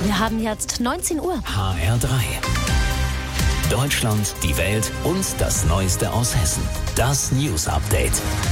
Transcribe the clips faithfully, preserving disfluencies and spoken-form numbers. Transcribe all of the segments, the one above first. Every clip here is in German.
Wir haben jetzt neunzehn Uhr. H R drei. Deutschland, die Welt und das Neueste aus Hessen. Das News Update.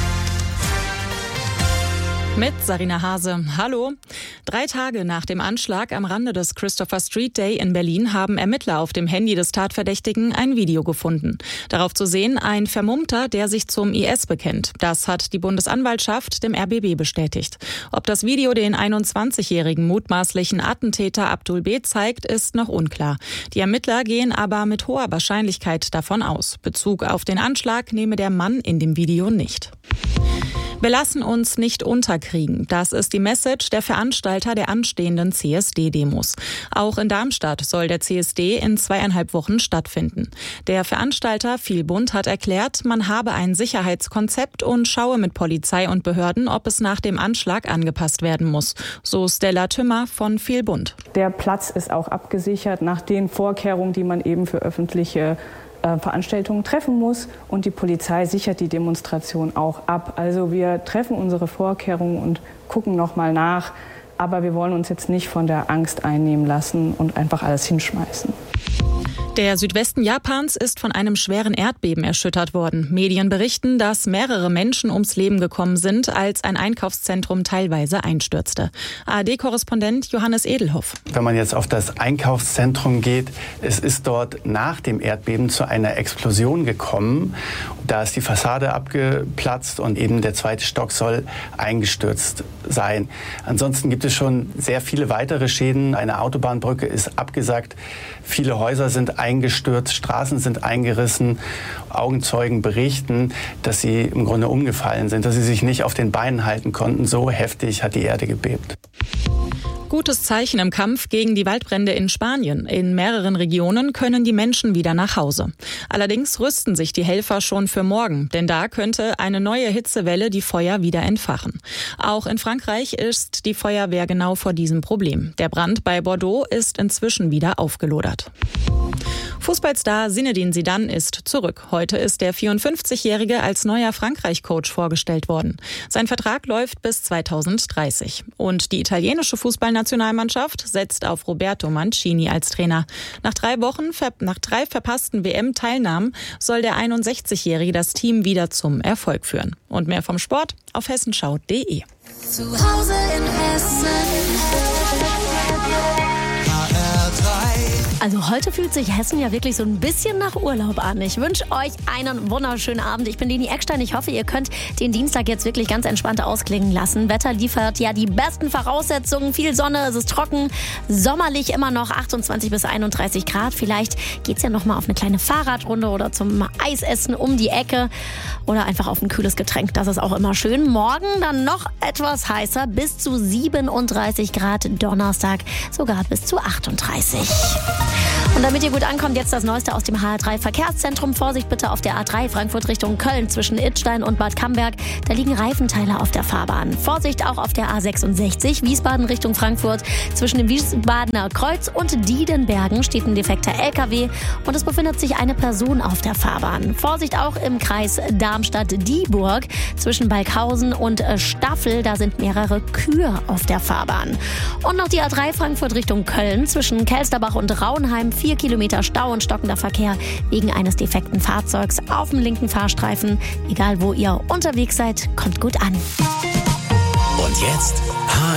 Mit Sarina Hase. Hallo. Drei Tage nach dem Anschlag am Rande des Christopher Street Day in Berlin haben Ermittler auf dem Handy des Tatverdächtigen ein Video gefunden. Darauf zu sehen ein Vermummter, der sich zum I S bekennt. Das hat die Bundesanwaltschaft dem R B B bestätigt. Ob das Video den einundzwanzigjährigen mutmaßlichen Attentäter Abdul B. zeigt, ist noch unklar. Die Ermittler gehen aber mit hoher Wahrscheinlichkeit davon aus. Bezug auf den Anschlag nehme der Mann in dem Video nicht. Wir lassen uns nicht unterkriegen. Das ist die Message der Veranstalter der anstehenden C S D-Demos. Auch in Darmstadt soll der C S D in zweieinhalb Wochen stattfinden. Der Veranstalter Vielbund hat erklärt, man habe ein Sicherheitskonzept und schaue mit Polizei und Behörden, ob es nach dem Anschlag angepasst werden muss. So Stella Tümmer von Vielbund. Der Platz ist auch abgesichert nach den Vorkehrungen, die man eben für öffentliche Veranstaltungen treffen muss, und die Polizei sichert die Demonstration auch ab. Also wir treffen unsere Vorkehrungen und gucken noch mal nach, aber wir wollen uns jetzt nicht von der Angst einnehmen lassen und einfach alles hinschmeißen. Der Südwesten Japans ist von einem schweren Erdbeben erschüttert worden. Medien berichten, dass mehrere Menschen ums Leben gekommen sind, als ein Einkaufszentrum teilweise einstürzte. A R D-Korrespondent Johannes Edelhoff. Wenn man jetzt auf das Einkaufszentrum geht, es ist dort nach dem Erdbeben zu einer Explosion gekommen. Da ist die Fassade abgeplatzt und eben der zweite Stock soll eingestürzt sein. Ansonsten gibt es schon sehr viele weitere Schäden. Eine Autobahnbrücke ist abgesackt. Viele Häuser sind eingestürzt, Straßen sind eingerissen. Augenzeugen berichten, dass sie im Grunde umgefallen sind, dass sie sich nicht auf den Beinen halten konnten. So heftig hat die Erde gebebt. Gutes Zeichen im Kampf gegen die Waldbrände in Spanien. In mehreren Regionen können die Menschen wieder nach Hause. Allerdings rüsten sich die Helfer schon für morgen, denn da könnte eine neue Hitzewelle die Feuer wieder entfachen. Auch in Frankreich ist die Feuerwehr genau vor diesem Problem. Der Brand bei Bordeaux ist inzwischen wieder aufgelodert. Fußballstar Zinedine Zidane ist zurück. Heute ist der vierundfünfzigjährige als neuer Frankreich-Coach vorgestellt worden. Sein Vertrag läuft bis zweitausenddreißig. Und die italienische Fußballnationalmannschaft setzt auf Roberto Mancini als Trainer. Nach drei Wochen, nach drei verpassten W M-Teilnahmen soll der einundsechzigjährige das Team wieder zum Erfolg führen. Und mehr vom Sport auf hessenschau punkt de. Zu Hause in Hessen. Also heute fühlt sich Hessen ja wirklich so ein bisschen nach Urlaub an. Ich wünsche euch einen wunderschönen Abend. Ich bin Leni Eckstein. Ich hoffe, ihr könnt den Dienstag jetzt wirklich ganz entspannt ausklingen lassen. Wetter liefert ja die besten Voraussetzungen. Viel Sonne, es ist trocken, sommerlich immer noch achtundzwanzig bis einunddreißig Grad. Vielleicht geht's ja noch mal auf eine kleine Fahrradrunde oder zum Eisessen um die Ecke oder einfach auf ein kühles Getränk. Das ist auch immer schön. Morgen dann noch etwas heißer, bis zu siebenunddreißig Grad. Donnerstag sogar bis zu achtunddreißig. Und damit ihr gut ankommt, jetzt das Neueste aus dem H R drei Verkehrszentrum. Vorsicht bitte auf der A drei Frankfurt Richtung Köln zwischen Idstein und Bad Camberg. Da liegen Reifenteile auf der Fahrbahn. Vorsicht auch auf der A sechsundsechzig Wiesbaden Richtung Frankfurt. Zwischen dem Wiesbadener Kreuz und Diedenbergen steht ein defekter L K W und es befindet sich eine Person auf der Fahrbahn. Vorsicht auch im Kreis Darmstadt-Dieburg zwischen Balkhausen und Staffel. Da sind mehrere Kühe auf der Fahrbahn. Und noch die A drei Frankfurt Richtung Köln zwischen Kelsterbach und Rauenheim. Vier Kilometer Stau und stockender Verkehr wegen eines defekten Fahrzeugs auf dem linken Fahrstreifen. Egal wo ihr unterwegs seid, kommt gut an. Und jetzt